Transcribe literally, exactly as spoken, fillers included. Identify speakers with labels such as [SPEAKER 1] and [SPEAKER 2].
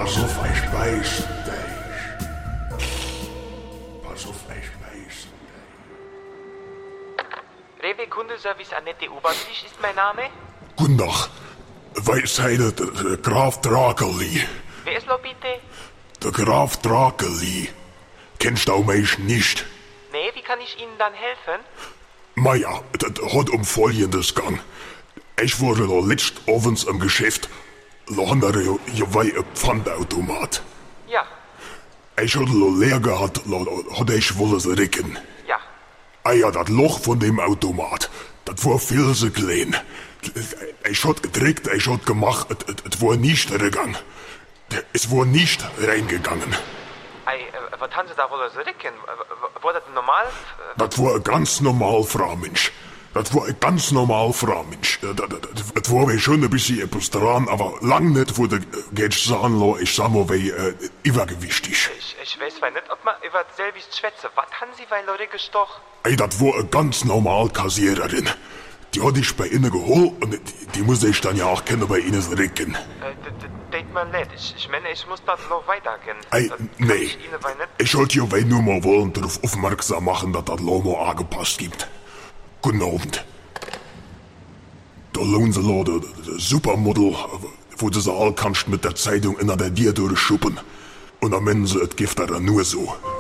[SPEAKER 1] Pass auf, ich beiß dich. Pass auf, ich beiß dich.
[SPEAKER 2] Rewe Kundenservice Annette Obertisch ist mein Name.
[SPEAKER 1] Guten Tag. Weisheit, der, der Graf Drakeli.
[SPEAKER 2] Wer ist noch bitte?
[SPEAKER 1] Der Graf Drakeli. Kennst du mich nicht?
[SPEAKER 2] Nee, wie kann ich Ihnen dann helfen?
[SPEAKER 1] Maja, das hat um Folgendes gang. Ich wurde da letzt abends im Geschäft. Da haben wir ja ein Pfandautomat.
[SPEAKER 2] Ja,
[SPEAKER 1] Ich hatte da leer gehabt, da hatte ich wohl es recken.
[SPEAKER 2] ja.
[SPEAKER 1] Ah ja, das Loch von dem Automat, das war viel zu klein. Ich hat gedrückt, ich hat gemacht, es war nicht reingegangen. Es war nicht reingegangen.
[SPEAKER 2] Ei, äh, was haben Sie da wohl so ricken? War das normal?
[SPEAKER 1] Das war ein ganz normal Fraumensch. Das war ein ganz normal Fraumensch. Das war mir schon ein bisschen etwas dran, aber lang nicht, wo der geht sagen lassen, ich sag mal, wie äh, übergewichtig.
[SPEAKER 2] Ich, ich weiß zwar nicht, ob man über selbst schwätze. Was haben Sie bei Leute gestochen?
[SPEAKER 1] Ey, das war eine ganz normal Kassiererin. Die hatte ich bei Ihnen geholt und die, die muss ich dann ja auch kennen bei Ihnen recken.
[SPEAKER 2] Äh, das mir leid. Ich, ich meine, ich muss das noch weitergehen.
[SPEAKER 1] Ey,
[SPEAKER 2] Das kann
[SPEAKER 1] nee.
[SPEAKER 2] Ich Ihnen bei nicht.
[SPEAKER 1] Ich wollte ja nur mal wollen darauf aufmerksam machen, dass das Lomo angepasst gibt. Guten Abend. Da lohnt sie da, der, der Supermodel, wo du sie all kannst mit der Zeitung in der Dir durchschuppen. Und am Ende, es gibt da nur so.